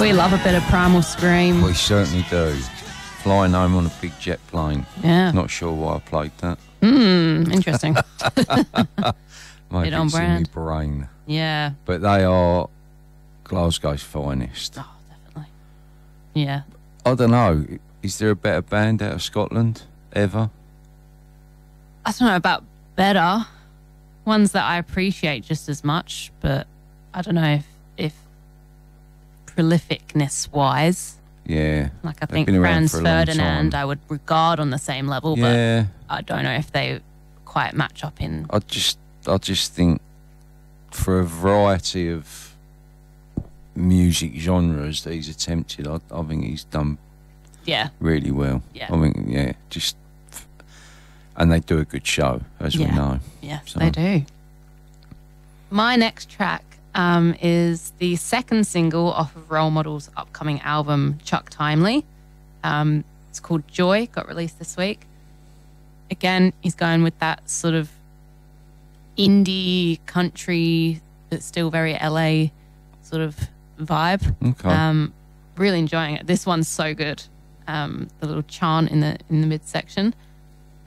We love a bit of Primal Scream. We certainly do. Flying home on a big jet plane. Yeah. Not sure why I played that. Interesting. Maybe Bit on it's in brand. my brain. Yeah. But they are Glasgow's finest. Oh, definitely. Yeah. I don't know. Is there a better band out of Scotland ever? I don't know about better. Ones that I appreciate just as much, but I don't know if prolificness wise. Yeah. Like I They've think been around Franz for a long Ferdinand time. I would regard on the same level, Yeah. but I don't know if they quite match up in. I just think for a variety of music genres that he's attempted, I think he's done Yeah. really well. Yeah. I think, and they do a good show, as we know. Yes, So- they do. My next track is the second single off of Role Model's upcoming album, Chuck Timely. It's called Joy, got released this week. Again, he's going with that sort of indie country, but still very LA sort of vibe. Okay. Really enjoying it. This one's so good. The little chant in the midsection.